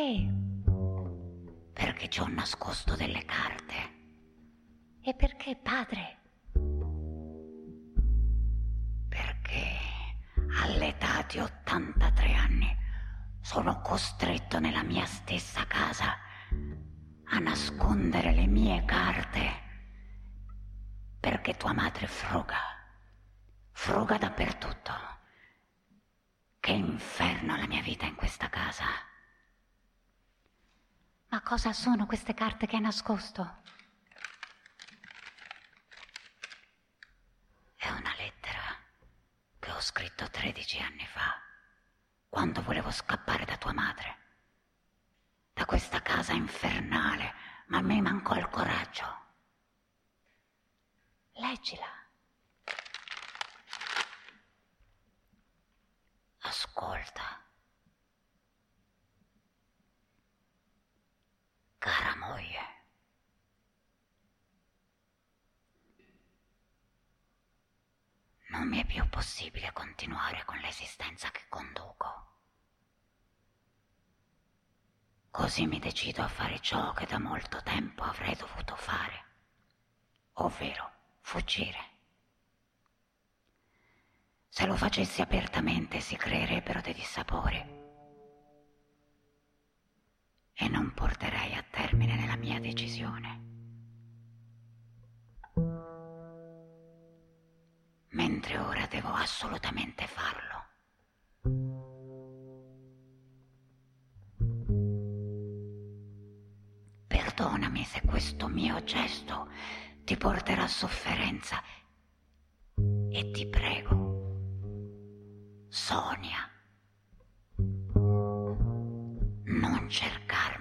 Perché ci ho nascosto delle carte. E perché, padre? Perché all'età di 83 anni sono costretto nella mia stessa casa a nascondere le mie carte. Perché tua madre fruga dappertutto. Che inferno la mia vita in questa casa. Ma cosa sono queste carte che hai nascosto? È una lettera che ho scritto 13 anni fa, quando volevo scappare da tua madre, da questa casa infernale, ma mi mancò il coraggio. Leggila. Ascolta. Cara moglie, non mi è più possibile continuare con l'esistenza che conduco. Così mi decido a fare ciò che da molto tempo avrei dovuto fare, ovvero fuggire. Se lo facessi apertamente si creerebbero dei dissapori e non porterei a termine nella mia decisione. Mentre ora devo assolutamente farlo. Perdonami se questo mio gesto ti porterà sofferenza e ti prego, Sonia, non cercarmi.